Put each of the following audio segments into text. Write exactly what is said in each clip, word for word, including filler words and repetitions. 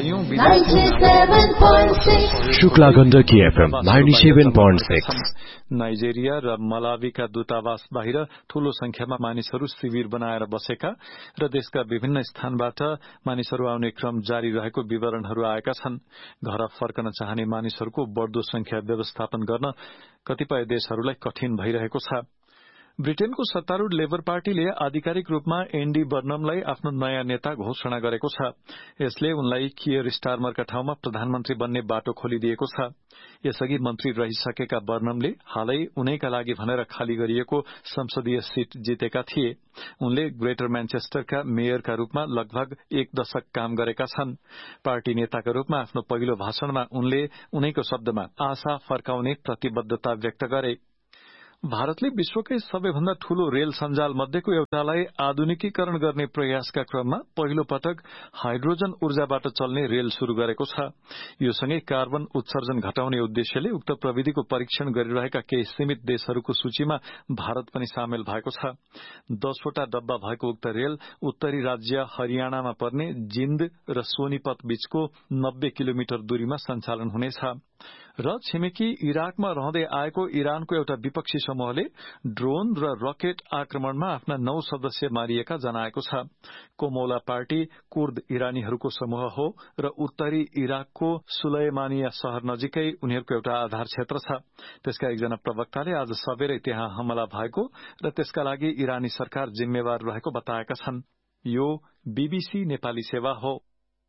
Shukla Gandaki FM ninety-seven point six. Nigeria र मलावीका दूतावास बाहिर ठूलो संख्यामा मानिसहरू शिविर बनाएर बसेका र देशका विभिन्न स्थानबाट मानिसहरू आउने क्रम जारी रहेको विवरणहरू आएका छन्। घर फर्कन चाहने मानिसहरूको बढ़दो संख्या व्यवस्थापन गर्न कतिपय देशहरूलाई कठिन भइरहेको छ। ब्रिटेनको सत्तारूढ़ लेबर पार्टीले आधिकारिक रूपमा एन्डी बर्नमलाई आफ्नो नयाँ नेता घोषणा गरेको छ। यसले उनलाई कियर स्टारमरका ठाउँमा प्रधानमन्त्री बन्ने बाटो खोलिदिएको छ। यसअघि मन्त्री रहिसकेका बर्नमले हालै उनैका लागि भनेर खाली गरिएको संसदीय सीट जितेका थिए। उनले ग्रेटर म्यानचेस्टरका मेयरका रूपमा लगभग एक दशक काम गरेका छन्। पार्टी नेताका रूपमा आफ्नो पहिलो भाषणमा उनले उनैको शब्दमा आशा फर्काउने प्रतिबद्धता व्यक्त गरे। भारतले विश्वकै सबैभन्दा ठूलो रेल सञ्जाल मध्येको एउटालाई आधुनिकीकरण गर्ने प्रयासका क्रममा पहिलो पटक हाइड्रोजन ऊर्जाबाट चल्ने रेल शुरू गरेको छ। यो सँगै कार्बन उत्सर्जन घटाउने उद्देश्यले उक्त प्रविधिको परीक्षण गरिरहेका केही सीमित देशहरूको सूचीमा भारत पनि सामेल भएको छ। दसवटा डब्बा भएको उक्त रेल उत्तरी राज्य हरियाणामा पर्ने जिन्द र सोनीपत बीचको नब्बे किलोमिटर दूरीमा सञ्चालन हुनेछ। र छिमेकी इराकमा रहँदै आएको इरानको एउटा विपक्षी समूहले ड्रोन र रकेट आक्रमणमा आफ्ना नौ सदस्य मारिएका जनाएको छ। कोमौला पार्टी कुर्द इरानीहरूको समूह हो र उत्तरी इराकको सुलैमानिया शहर नजिकै उनीहरूको एउटा आधार क्षेत्र छ। त्यसका एकजना प्रवक्ताले आज सबेरै त्यहाँ हमला भएको र त्यसका लागि इरानी सरकार जिम्मेवार रहेको बताएका छन्। यो बीबीसी नेपाली सेवा हो।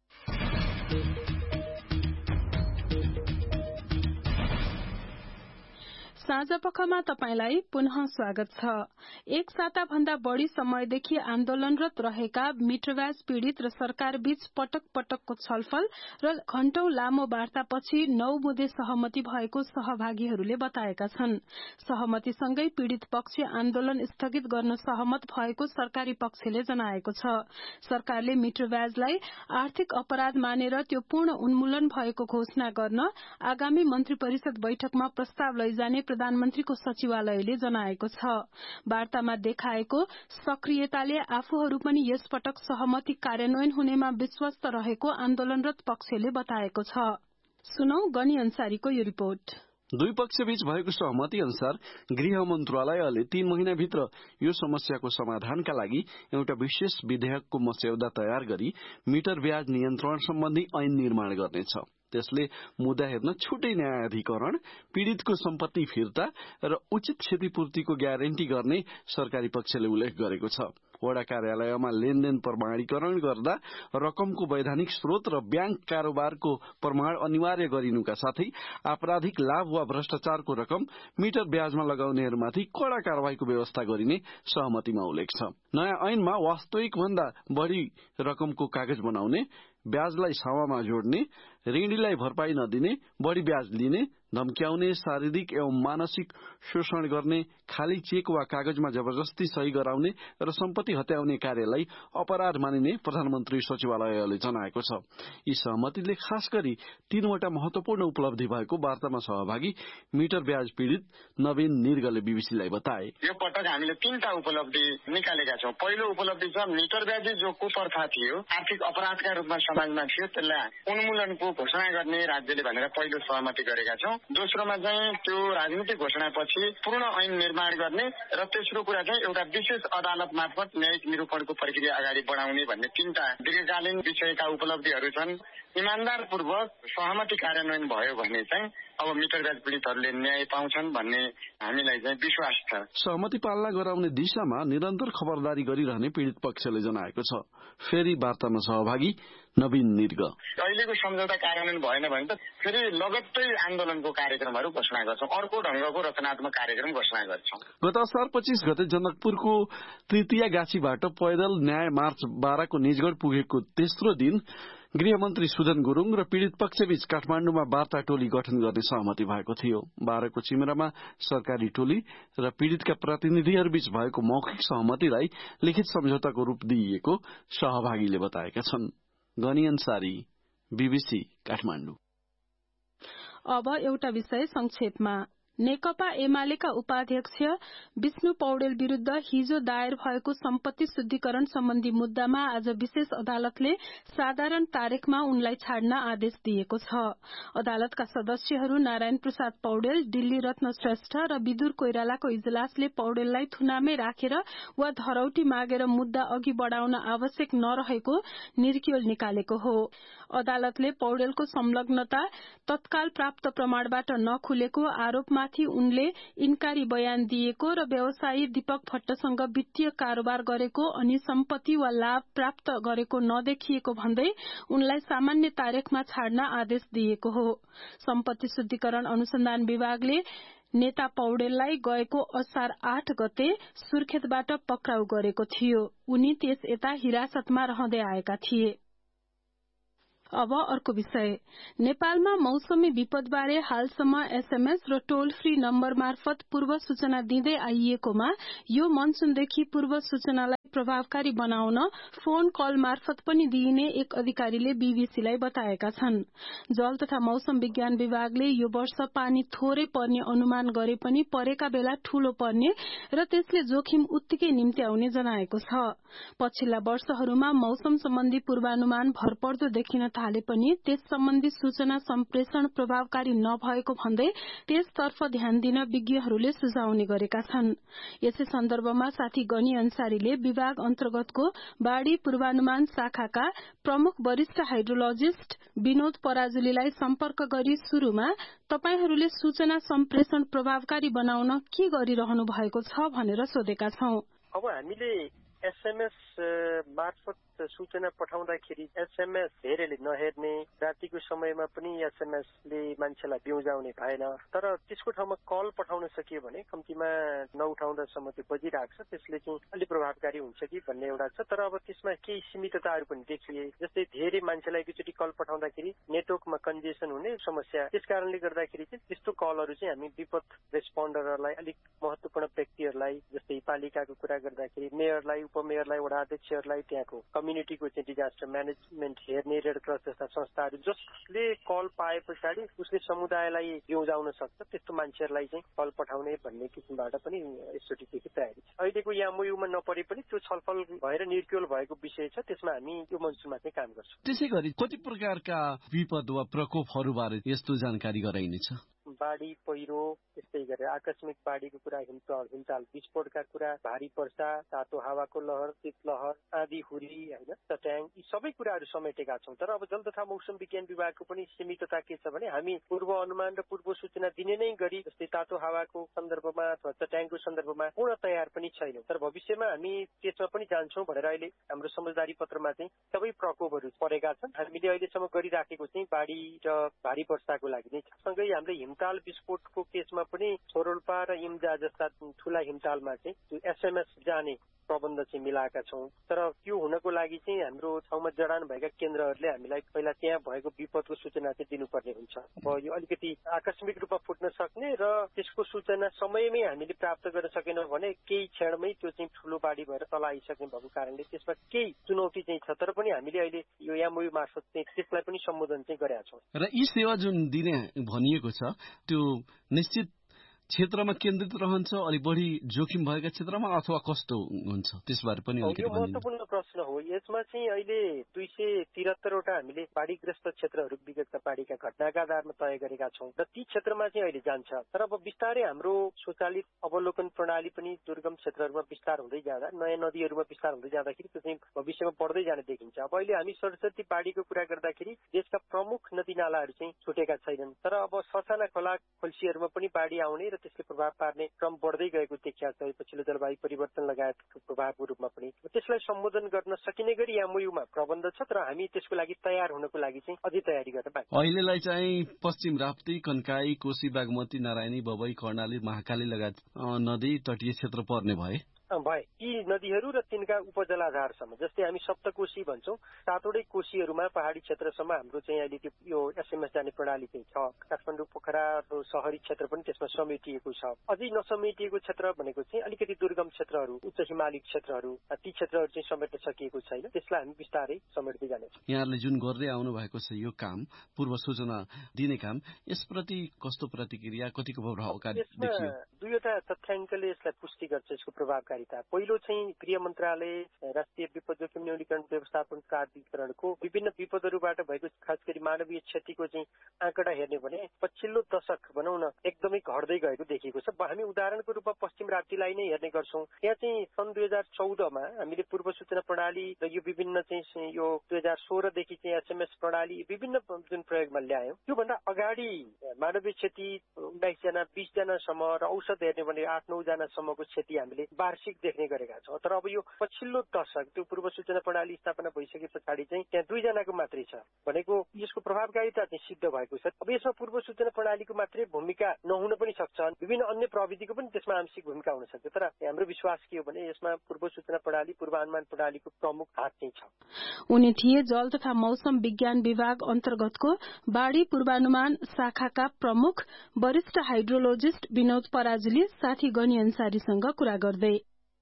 साँझपखमा तपाईंलाई पुनः स्वागत छ। एक साता भन्दा बढ़ी समयदेखि आन्दोलनरत रहेका मिटरवाज पीड़ित र सरकार बीच पटक पटकको छलफल र घण्टौं लामो वार्तापछि नौ बुँदे सहमति भएको सहभागीहरूले बताएका छन्। सहमतिसँगै पीड़ित पक्ष आन्दोलन स्थगित गर्न सहमत भएको सरकारी पक्षले जनाएको छ। सरकारले मिटरवाजलाई आर्थिक अपराध मानेर त्यो पूर्ण उन्मूलन भएको घोषणा गर्न आगामी मन्त्री परिषद बैठकमा प्रस्ताव लैजाने प्रधानमन्त्रीको सचिवालयले जनाएको छ। वार्तामा देखाएको सक्रियताले आफूहरू पनि यसपटक सहमति कार्यान्वयन हुनेमा विश्वस्त रहेको आन्दोलनरत पक्षले बताएको छ। सुनौ गनी अन्सारीको यो रिपोर्ट। दुई पक्षबीच भएको सहमति अनुसार गृह मन्त्रालयले तीन महिनाभित्र यो समस्याको समाधानका लागि एउटा विशेष विधेयकको मस्यौदा तयार गरी मिटर ब्याज नियन्त्रण सम्बन्धी ऐन निर्माण गर्नेछ। त्यसले मुद्दा हेर्न छुट्टै न्यायाधिकरण, पीड़ितको सम्पत्ति फिर्ता र उचित क्षतिपूर्तिको ग्यारेन्टी गर्ने सरकारी पक्षले उल्लेख गरेको छ। वडा कार्यालयमा लेनदेन प्रमाणीकरण गर्दा रकमको वैधानिक स्रोत र ब्याङ्क कारोबारको प्रमाण अनिवार्य गरिनुका साथै आपराधिक लाभ वा भ्रष्टाचारको रकम मिटर ब्याजमा लगाउनेहरूमाथि कड़ा कारवाहीको व्यवस्था गरिने सहमतिमा उल्लेख छ। नयाँ ऐनमा वास्तविक भन्दा बढ़ी रकमको कागज बनाउने, ब्याजलाई सावामा जोड्ने, ऋणीलाई भरपाई नदिने, बढ़ी ब्याज लिने, धम्क्याउने, शारीरिक एवं मानसिक शोषण गर्ने, खाली चेक वा कागजमा जबरजस्ती सही गराउने र सम्पत्ति हत्याउने कार्यलाई अपराध मानिने प्रधानमन्त्री सचिवालयले जनाएको छ। यी सहमतिले खास गरी तीनवटा महत्वपूर्ण उपलब्धि भएको वार्तामा सहभागी मिटर ब्याज पीड़ित नवीन निर्गले बीबीसीलाई बताए। यो पटक हामीले तीनटा उपलब्धि निकालेका छौं। पहिलो उपलब्धि छ मिटर ब्याज जो कुप्रथा थियो, आर्थिक अपराधका रूपमा समाजमा थियो, त्यसलाई उन्मूलनको घोषणा गर्ने राज्यले भनेर पहिलो सहमति गरेका छौं। दोस्रोमा चाहिँ त्यो राजनीतिक घोषणापछि पूर्ण ऐन निर्माण गर्ने र तेस्रो कुरा चाहिँ एउटा विशेष अदालत मार्फत न्यायिक निरूपणको प्रक्रिया अगाडि बढाउने भन्ने तीनटा दीर्घकालीन विषयका उपलब्धिहरू छन्। इमानदारपूर्वक सहमति कार्यान्वयन भयो भने चाहिँ अब मिटर ब्याज पीड़ितहरूले न्याय पाउँछन् भन्ने हामीलाई चाहिँ विश्वास छ। सहमति पालना गराउने दिशामा निरन्तर खबरदारी गरिरहने पीड़ित पक्षले जनाएको छ। फेरि वार्तामा सहभागी नवीन निर्ग, अहिलेको सम्झौता कार्यान्वयन भएन भने त फेरि लगत्तै आन्दोलनको कार्यक्रमहरू घोषणा गर्छौं, अर्को ढंगको रचनात्मक कार्यक्रम घोषणा गर्छौं। गत असार पच्चीस गते जनकपुरको तृतीय गाछीबाट पैदल न्याय मार्च बाह्रको निजगढ पुगेको तेस्रो दिन गृहमन्त्री सुदन गुरूङ र पीड़ित पक्षबीच काठमाण्डुमा वार्ता टोली गठन गर्ने सहमति भएको थियो। बाह्रको चिमरामा सरकारी टोली र पीड़ितका प्रतिनिधिहरूबीच भएको मौखिक सहमतिलाई लिखित सम्झौताको रूप दिइएको सहभागीले बताएका छन्। गनी अन्सारी, बीबीसी काठमाडौँ। अब एउटा विषय संक्षेपमा। नेकपा एमालेका उपाध्यक्ष विष्णु पौडेल विरूद्ध हिजो दायर भएको सम्पत्ति शुद्धिकरण सम्बन्धी मुद्दामा आज विशेष अदालतले साधारण तारिखमा उनलाई छाड्न आदेश दिएको छ। अदालतका सदस्यहरू नारायण प्रसाद पौडेल, दिल्ली रत्न श्रेष्ठ र विदुर कोइरालाको इजलासले पौडेललाई थुनामै राखेर वा धरौटी मागेर मुद्दा अघि बढ़ाउन आवश्यक नरहेको निर्क्युल निकालेको हो। अदालतले पौडेलको संलग्नता तत्काल प्राप्त प्रमाणबाट नखुलेको आरोपमाथि उनले इन्कारी बयान दिएको र व्यवसायी दीपक भट्टसँग वित्तीय कारोबार गरेको अनि सम्पत्ति वा लाभ प्राप्त गरेको नदेखिएको भन्दै उनलाई सामान्य तारिखमा छाड्न आदेश दिएको हो। सम्पत्ति शुद्धिकरण अनुसन्धान विभागले नेता पौडेललाई गएको असार आठ गते सुर्खेतबाट पक्राउ गरेको थियो। उनी त्यस यता हिरासतमा रहँदै आएका थिए। अब अर्को विषय, नेपालमा मौसमी विपदबारे हालसम्म एसएमएस र टोल फ्री नम्बर मार्फत पूर्व सूचना दिँदै आइएकोमा यो मनसूनदेखि पूर्व सूचनालाई प्रभावकारी बनाउन फोन कल मार्फत पनि दिइने एक अधिकारीले बीबीसीलाई बताएका छन्। जल तथा मौसम विज्ञान विभागले यो वर्ष पानी थोरै पर्ने अनुमान गरे पनि परेका बेला ठूलो पर्ने र त्यसले जोखिम उत्तिकै निम्त्याउने जनाएको छ। पछिल्ला वर्षहरूमा मौसम सम्बन्धी पूर्वानुमान भरपर्दो देखिन थाले पनि त्यस सम्बन्धी सूचना सम्प्रेषण प्रभावकारी नभएको भन्दै त्यसतर्फ ध्यान दिन विज्ञहरूले सुझाउने गरेका छन्। यसै सन्दर्भमा साथी गनी अन्सारीले विभाग अन्तर्गतको बाढ़ी पूर्वानुमान शाखाका प्रमुख वरिष्ठ हाइड्रोलोजिस्ट विनोद पराजुलीलाई सम्पर्क गरी शुरूमा तपाईहरूले सूचना सम्प्रेषण प्रभावकारी बनाउन के गरिरहनु भएको छ भनेर सोधेका छौं। अब हामीले एसएमएस मार्फत सूचना पठाउँदाखेरि एसएमएस धेरैले नहेर्ने, रातिको समयमा पनि एसएमएसले मान्छेलाई बिउजाउने भएन। तर त्यसको ठाउँमा कल पठाउन सकियो भने कम्तीमा नउठाउँदासम्म त्यो बजिरहेको छ, त्यसले चाहिँ अलिक प्रभावकारी हुन्छ कि भन्ने एउटा छ। तर अब त्यसमा केही सीमितताहरू पनि देखिए, जस्तै धेरै मान्छेलाई एकैचोटि कल पठाउँदाखेरि नेटवर्कमा कन्जेसन हुने समस्या। त्यस कारणले गर्दाखेरि चाहिँ त्यस्तो कलहरू चाहिँ हामी विपद रेस्पोन्डरहरूलाई, अलिक महत्वपूर्ण व्यक्तिहरूलाई, जस्तै पालिकाको कुरा गर्दाखेरि मेयरलाई, उपमेयरलाई, वडा अध्यक्षहरूलाई, त्यहाँको कम्युनिटीको चाहिँ डिजास्टर म्यानेजमेन्ट हेर्ने रेड क्रस जस्ता संस्थाहरू जसले कल पाए पछाडि उसले समुदायलाई बिउजाउन सक्छ, त्यस्तो मान्छेहरूलाई चाहिँ कल पठाउने भन्ने किसिमबाट पनि एसओटीदेखि तयारी छ। अहिलेको एमओयूमा नपरे पनि त्यो छलफल भएर निर्क्युल भएको विषय छ, त्यसमा हामी यो मनसूनमा चाहिँ काम गर्छौँ। त्यसै गरी कति प्रकारका विपद वा प्रकोपहरूबारे यस्तो जानकारी गराइनेछ? बाढ़ी, पहिरो, त्यस्तै गरेर आकस्मिक बाढ़ीको कुरा, हिमचाल हिमचाल विस्फोटका कुरा, भारी वर्षा, तातो हावाको लहर, शीतलहर, आँधी हुरी, होइन, चट्याङ, यी सबै कुराहरू समेटेका छौँ। तर अब जल तथा मौसम विज्ञान विभागको पनि सीमितता के छ भने हामी पूर्व अनुमान र पूर्व सूचना दिने नै गरी जस्तै तातो हावाको सन्दर्भमा अथवा चट्याङको सन्दर्भमा पूर्ण तयार पनि छैनौँ। तर भविष्यमा हामी त्यसमा पनि जान्छौँ भनेर अहिले हाम्रो समझदारी पत्रमा चाहिँ सबै प्रकोपहरू परेका छन्। हामीले अहिलेसम्म गरिराखेको चाहिँ बाढ़ी र भारी वर्षाको लागि नै सँगै हामीले हिमताल विस्फोटको केसमा पनि छोरोल्पा र इम्जा जस्ता ठूला हिमतालमा चाहिँ एसएमएस जाने प्रबन्ध चाहिँ मिलाएका छौँ। तर त्यो हुनको लागि चाहिँ हाम्रो ठाउँमा जडान भएका केन्द्रहरूले हामीलाई पहिला त्यहाँ भएको विपदको सूचना चाहिँ दिनुपर्ने हुन्छ। अब यो अलिकति आकस्मिक रूपमा फुट्न सक्ने र त्यसको सूचना समयमै हामीले प्राप्त गर्न सकेनौँ भने केही क्षणमै त्यो चाहिँ ठूलो बाढी भएर तल आइसक्ने भएको कारणले त्यसमा केही चुनौती चाहिँ छ। तर पनि हामीले अहिले यो एमओयू मार्फत चाहिँ त्यसलाई पनि सम्बोधन चाहिँ गरेका छौँ। र यी सेवा जुन दिने भनिएको छ त्यो निश्चित क्षेत्रमा केन्द्रित रहन्छ, अलि बढी जोखिम भएका क्षेत्रमा, अथवा कस्तो हुन्छ त्यसबारे पनि अलिकति भनिदिनु। यो महत्त्वपूर्ण प्रश्न हो। यसमा चाहिँ अहिले दुई सय तिहत्तरवटा हामीले बाढीग्रस्त क्षेत्रहरू विगतका बाढीका घटनाका आधारमा तय गरेका छौँ र ती क्षेत्रमा चाहिँ अहिले जान्छ। तर अब बिस्तारै हाम्रो स्वचालित अवलोकन प्रणाली पनि दुर्गम क्षेत्रहरूमा विस्तार हुँदै जाँदा, नयाँ नदीहरूमा विस्तार हुँदै जाँदाखेरि त्यो चाहिँ भविष्यमा बढ्दै जाने देखिन्छ। अब अहिले हामी सरस्वती बाढीको कुरा गर्दाखेरि देशका प्रमुख नदी नालाहरू चाहिँ छुटेका छैनन्, तर अब ससाना खोला खोल्सीहरूमा पनि बाढी आउने र त्यसले प्रभाव पार्ने क्रम बढ्दै गएको देखिया छ पछिल्लो जलवायु परिवर्तन लगायतको प्रभावको रूपमा पनि। त्यसलाई सम्बोधन गर्न सकिने गरी एमओयूमा प्रबन्ध छ, तर हामी त्यसको लागि तयार हुनको लागि चाहिँ अझै तयारी गर्न बाँकी। अहिलेलाई चाहिँ पश्चिम राप्ती, कन्काई, कोशी, बागमती, नारायणी, बबई, कर्णाली, महाकाली लगायत नदी तटीय क्षेत्र पर्ने भए भए यी नदीहरू र तिनका उपजलाधारसम्म, जस्तै हामी सप्तकोशी भन्छौँ, सातवटै कोशीहरूमा पहाडी क्षेत्रसम्म हाम्रो चाहिँ अहिले त्यो यो एसएमएस जाने प्रणाली चाहिँ छ। काठमाडौँ पोखरा शहरी क्षेत्र पनि त्यसमा समेटिएको छ। अझै नसमेटिएको क्षेत्र भनेको चाहिँ अलिकति दुर्गम क्षेत्रहरू, उच्च हिमाली क्षेत्रहरू, ती क्षेत्रहरू चाहिँ समेट्न सकिएको छैन। त्यसलाई हामी बिस्तारै समेट्दै जानेछौँ। यहाँहरूले जुन गर्दै आउनु भएको छ यो काम, पूर्व सूचना दिने काम, यसप्रति कस्तो प्रतिक्रिया, कतिको प्रभावकारी देखियो? दुईवटा तथ्याङ्कले यसलाई पुष्टि गर्छ यसको प्रभावकारिता। पहिलो चाहिँ गृह मन्त्रालय राष्ट्रिय विपद जोखिम न्यूनीकरण व्यवस्थापन प्राधिकरणको विभिन्न विपदहरूबाट भएको खास गरी मानवीय क्षतिको चाहिँ आँकडा हेर्ने भने पछिल्लो दशक भनौँ न एकदमै घट्दै गएको देखिएको छ। हामी उदाहरणको रूपमा पश्चिम राप्तीलाई नै हेर्ने गर्छौँ। यहाँ चाहिँ सन् दुई हजार चौधमा हामीले पूर्व सूचना प्रणाली र यो विभिन्न चाहिँ यो दुई हजार सोह्रदेखि चाहिँ एसएमएस प्रणाली विभिन्न जुन प्रयोगमा ल्यायौँ, त्योभन्दा अगाडि मानवीय क्षति उन्नाइसजना बिसजनासम्म र औसत हेर्ने भने आठ नौजनासम्मको क्षति हामीले वार्षिक देख्ने गरेका छौँ। तर अब यो पछिल्लो दशक त्यो पूर्व सूचना प्रणाली स्थापना भइसके पछाडि चाहिँ त्यहाँ दुईजनाको मात्रै छ भनेको यसको प्रभावकारिता चाहिँ सिद्ध भएको छ। अब यसमा पूर्व सूचना प्रणालीको मात्रै भूमिका नहुन पनि सक्छ, विभिन्न अन्य प्रविधिको पनि त्यसमा आंशिक भूमिका हुन सक्छ। तर हाम्रो विश्वास के हो भने यसमा पूर्व सूचना प्रणाली, पूर्वानुमान प्रणालीको प्रमुख हात चाहिँ छ। उनी थिए जल तथा मौसम विज्ञान विभाग अन्तर्गतको बाढ़ी पूर्वानुमान शाखाका प्रमुख वरिष्ठ हाइड्रोलोजिस्ट विनोद पराजुली साथी गनी अन्सारीसँग कुरा गर्दै।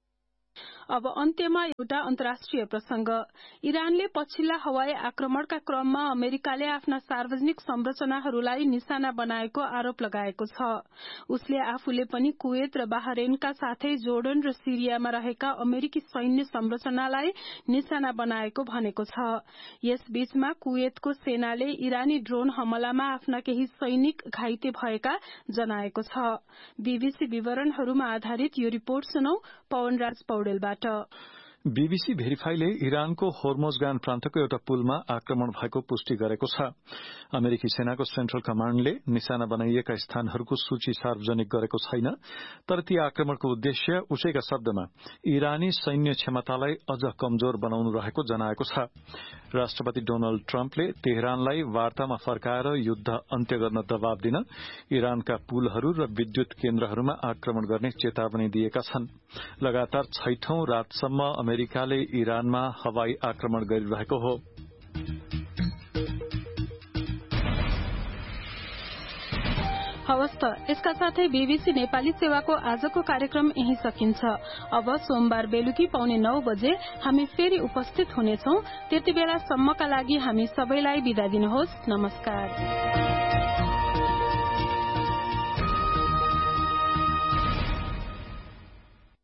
अब अन्त्यमा एउटा अन्तर्राष्ट्रिय प्रसंग। इरानले पछिल्ला हवाई आक्रमणका क्रममा अमेरिकाले आफ्ना सार्वजनिक संरचनाहरूलाई निशाना बनाएको आरोप लगाएको छ। उसले आफूले पनि कुवेत र बाहरेनका साथै जोर्डन र सिरियामा रहेका अमेरिकी सैन्य संरचनालाई निशाना बनाएको भनेको छ। यसबीचमा कुवेतको सेनाले इरानी ड्रोन हमलामा आफ्ना केही सैनिक घाइते भएका जनाएको छ। बीबीसी विवरणहरूमा आधारित यो रिपोर्ट सुनौ पवनराज पौडेलबाट। बीबीसी भेरिफाईले इरानको होर्मोजगान प्रान्तको एउटा पुलमा आक्रमण भएको पुष्टि गरेको छ। अमेरिकी सेनाको सेन्ट्रल कमाण्डले निशाना बनाइएका स्थानहरूको सूची सार्वजनिक गरेको छैन, तर ती आक्रमणको उद्देश्य उसैका शब्दमा इरानी सैन्य क्षमतालाई अझ कमजोर बनाउनु रहेको जनाएको छ। राष्ट्रपति डोनाल्ड ट्रम्पले तेहरानलाई वार्तामा फर्काएर युद्ध अन्त्य गर्न दबाव दिन इरानका पुलहरू र विद्युत केन्द्रहरूमा आक्रमण गर्ने चेतावनी दिएका छन्। लगातार छैठौं रातसम्म अमेरिकाले इरानमा हवाई आक्रमण गरिरहेको हो। हवस् त यसका साथै बीबीसी नेपाली सेवाको आजको कार्यक्रम यही सकिन्छ। अब सोमबार बेलुकी पौने नौ बजे हामी फेरि उपस्थित हुनेछौं। त्यति बेलासम्मका लागि हामी सबैलाई बिदा दिनुहोस्। नमस्कार।